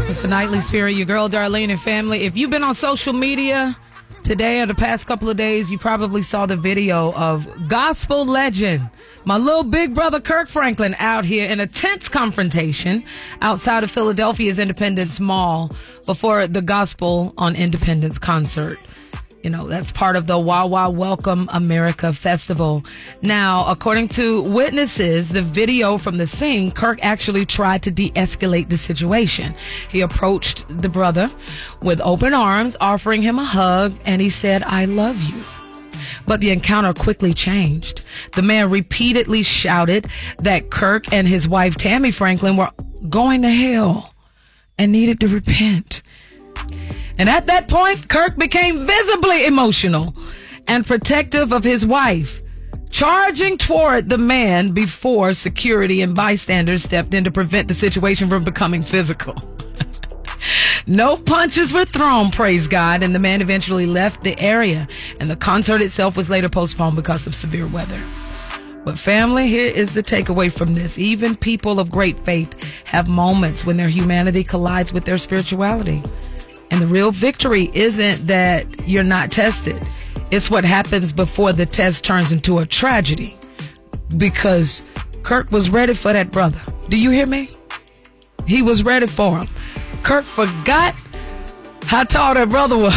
It's the Nightly Spirit, your girl Darlene and family. If you've been on social media today or the past couple of days, you probably saw the video of gospel legend, my little big brother Kirk Franklin, out here in a tense confrontation outside of Philadelphia's Independence Mall before the Gospel on Independence concert. You know, that's part of the Wawa Welcome America Festival. Now, according to witnesses, the video from the scene, Kirk actually tried to de-escalate the situation. He approached the brother with open arms, offering him a hug, and he said, "I love you." But the encounter quickly changed. The man repeatedly shouted that Kirk and his wife, Tammy Franklin, were going to hell and needed to repent. And at that point, Kirk became visibly emotional and protective of his wife, charging toward the man before security and bystanders stepped in to prevent the situation from becoming physical. No punches were thrown, praise God, and the man eventually left the area, and the concert itself was later postponed because of severe weather. But family, here is the takeaway from this. Even people of great faith have moments when their humanity collides with their spirituality. And the real victory isn't that you're not tested. It's what happens before the test turns into a tragedy. Because Kirk was ready for that brother. Do you hear me? He was ready for him. Kirk forgot how tall that brother was.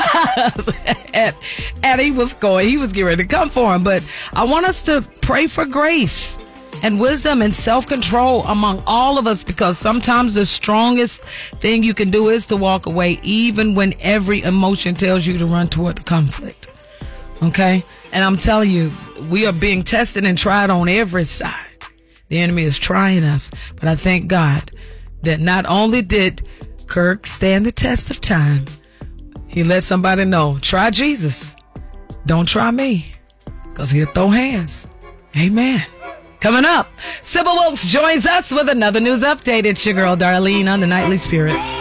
and he was getting ready to come for him. But I want us to pray for grace and wisdom and self-control among all of us, because sometimes the strongest thing you can do is to walk away, even when every emotion tells you to run toward the conflict. Okay? And I'm telling you, we are being tested and tried on every side. The enemy is trying us. But I thank God that not only did Kirk stand the test of time, he let somebody know, try Jesus. Don't try me, because he'll throw hands. Amen. Coming up, Sybil Wilkes joins us with another news update. It's your girl Darlene on the Nightly Spirit.